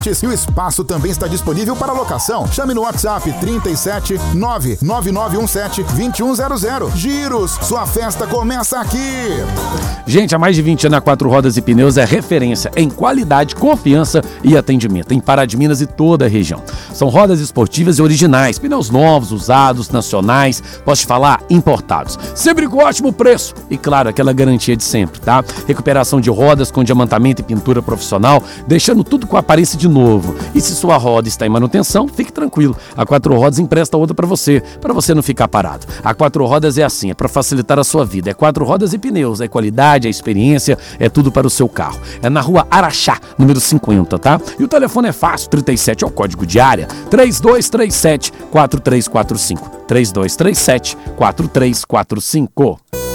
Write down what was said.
E o espaço também está disponível para locação. Chame no WhatsApp 37 99917 2100. Giros, sua festa começa aqui. Gente, há mais de 20 anos a Quatro Rodas e Pneus é referência em qualidade, confiança e atendimento em Pará de Minas e toda a região. São rodas esportivas e originais, pneus novos, usados, nacionais, posso te falar, importados. Sempre com ótimo preço e, claro, aquela garantia de sempre, tá? Recuperação de rodas com diamantamento e pintura profissional, deixando tudo com aparência de novo. E se sua roda está em manutenção, fique tranquilo. A Quatro Rodas empresta outra para você não ficar parado. A Quatro Rodas é assim, é para facilitar a sua vida. É Quatro Rodas e Pneus, é qualidade, é experiência, é tudo para o seu carro. É na rua Araxá, número 50, tá? E o telefone é fácil, 37 é o código de área, 3237-4345. 3237-4345.